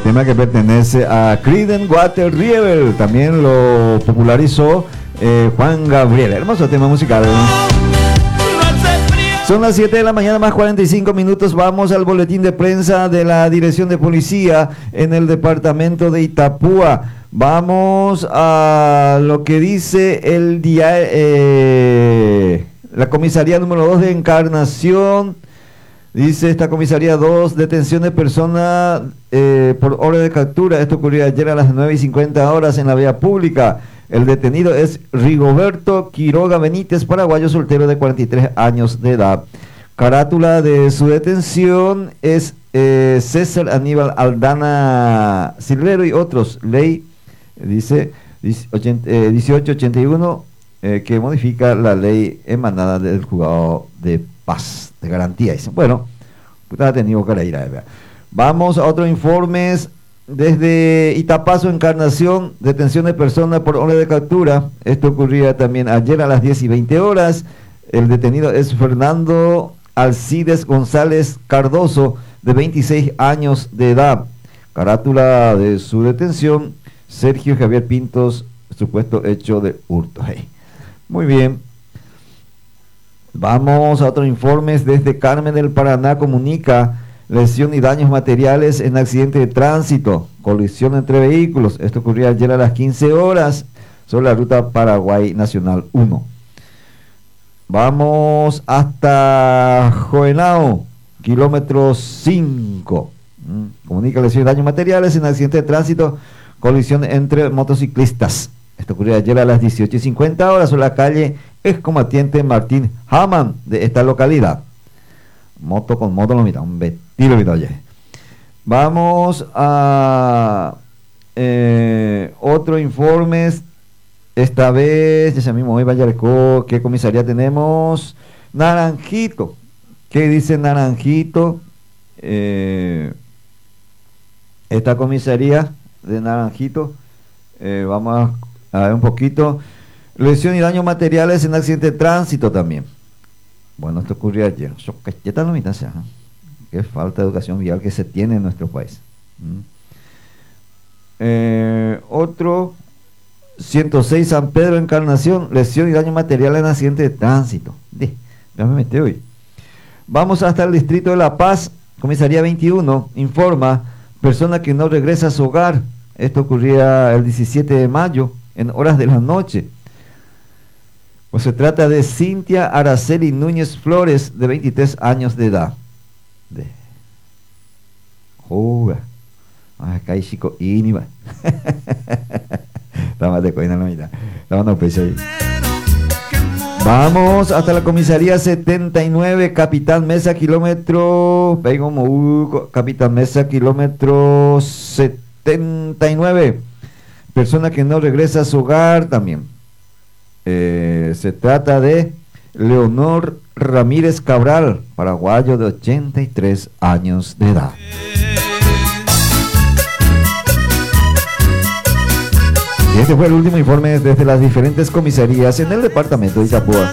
tema que pertenece a Creedence Water Revival, también lo popularizó Juan Gabriel. Hermoso tema musical. Son las 7 de la mañana más 45 minutos. Vamos al boletín de prensa de la Dirección de Policía en el departamento de Itapúa. Vamos a lo que dice el día, la comisaría número 2 de Encarnación. Dice esta comisaría 2, detención de persona por orden de captura. Esto ocurrió ayer a las 9:50 en la vía pública. El detenido es Rigoberto Quiroga Benítez, paraguayo soltero de 43 años de edad. Carátula de su detención es César Aníbal Aldana Silvero y otros. Ley, dice 1881, que modifica la ley emanada del juzgado de paz, de garantía. Dice, bueno, puta, ha tenido que ir. Vamos a otros informes. Desde Itapazo, Encarnación, detención de persona por orden de captura. Esto ocurría también ayer a las 10:20. El detenido es Fernando Alcides González Cardoso, de 26 años de edad. Carátula de su detención, Sergio Javier Pintos, supuesto hecho de hurto. Hey. Muy bien. Vamos a otros informes. Desde Carmen del Paraná comunica lesión y daños materiales en accidente de tránsito, colisión entre vehículos. Esto ocurrió ayer a las 15 sobre la ruta Paraguay Nacional 1. Vamos hasta Joenao, kilómetro 5. Comunica lesión y daños materiales en accidente de tránsito, colisión entre motociclistas. Esto ocurrió ayer a las 18:50 sobre la calle excombatiente Martín Hamann de esta localidad. Moto con moto lo mira, un vestido lo mira. Vamos a otro informes. Esta vez, ya mismo hoy Vallarco, ¿qué comisaría tenemos? Naranjito. ¿Qué dice Naranjito? Esta comisaría de Naranjito, vamos a ver un poquito. Lesión y daños materiales en accidente de tránsito también. Bueno, esto ocurrió ayer. Qué falta de educación vial que se tiene en nuestro país. Otro, 106 San Pedro Encarnación, lesión y daño material en accidente de tránsito. Ya me metí hoy. Vamos hasta el distrito de La Paz, comisaría 21, informa, persona que no regresa a su hogar. Esto ocurría el 17 de mayo, en horas de la noche. Pues se trata de Cintia Araceli Núñez Flores, de 23 años de edad. Joder. Acá hay chico iniba. Estamos de coina la mitad. Vamos hasta la comisaría 79, Capitán Mesa, kilómetro. Capitán Mesa, kilómetro 79. Persona que no regresa a su hogar también. Se trata de Leonor Ramírez Cabral, paraguayo de 83 años de edad. Y este fue el último informe desde las diferentes comisarías en el departamento de Itapúa.